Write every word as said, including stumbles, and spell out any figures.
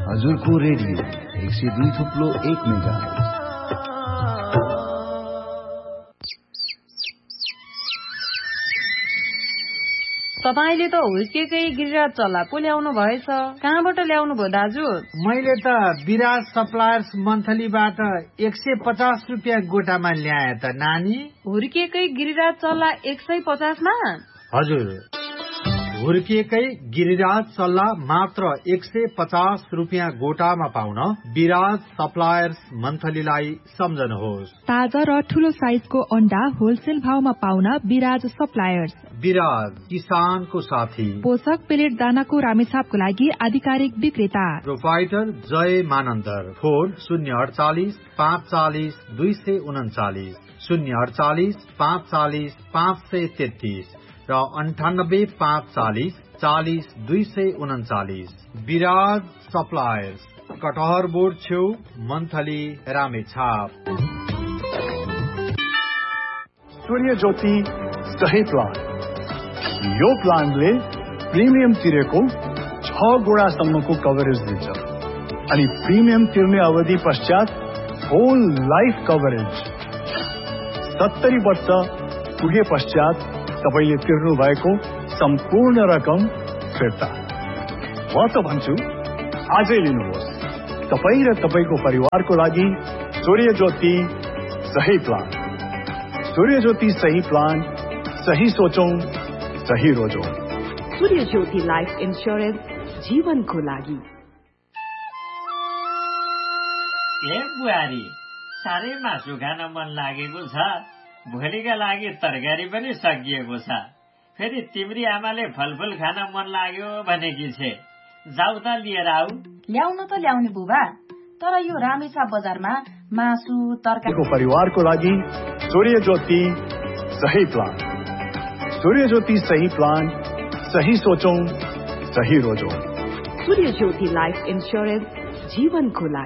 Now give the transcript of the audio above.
हजुरको रेडियो एक सय दुई थुप्लो एक मेगा। तपाईले त हुर्केकै गिरिराज चल्ला पो ल्याउनु भएछ। कहाँबाट ल्याउनु भयो दाजु? मैले त विराज सप्लायर्स मन्थलीबाट एक सय पचास रुपियाँ गोटामा ल्याए त नानी। हुर्केकै गिरिराज चल्ला एक सय पचासमा? हजुर, हुर्किएकै गिरिराज चल्ला मात्र एक सय पचास रुपियाँ गोटामा पाउन विराज सप्लायर्स मन्थलीलाई सम्झनुहोस्। ताजा र ठूलो साइजको अन्डा होलसेल भावमा पाउन विराज सप्लायर्स। विराज, किसानको साथी। पोषक पेलेट दानाको रामेछापको लागि आधिकारिक विक्रेता। प्रोपाइटर जय मानन्दर। फोन शून्य अडचालिस पाँच चालिस दुई सय उन्चालिस, शून्य अडचालिस पाँच चालिस पाँच सय तेत्तीस र अन्ठानब्बे पाँच चालिस चालिस दुई सय उन्चालिस। विराज सप्लायर्स, कटहर बोर्ड छेउ, मन्थली, रामेछाप। सूर्य ज्योति सही प्लान। यो प्लानले प्रिमियम तिरेको छ गोडासम्मको कभरेज दिन्छ अनि प्रिमियम तिर्ने अवधि पश्चात होल लाइफ कभरेज। सत्तरी वर्ष पुगे पश्चात तपाईले तिर्नु भएको सम्पूर्ण रकम फिर्ता। म त भन्छु आजै लिनुहोस्। तपाई र तपाईको परिवारको लागि सूर्य ज्योति सही प्लान। सूर्य ज्योति सही प्लान, सही सोचौं, सही रोजौं। सूर्य ज्योति लाइफ इन्स्योरेन्स, जीवनको लागि। ए बुहारी, साह्रै मासु खान मन लागेको छ। भोलिका लागि तरकारी पनि सकिएको छ। फेरि तिम्री आमाले फलफुल खान मन लाग्यो भनेकी छे। जाऊ त लिएर आऊ। ल्याउन त ल्याउने बुबा, तर यो रामेछाप बजारमा मासु तरकारी। परिवारको लागि सूर्य ज्योति सही प्लान। सूर्य ज्योति सही प्लान, सही सोचौं, सही रोजौं। सूर्य ज्योति लाइफ इन्स्योरेन्स, जीवनको लागि।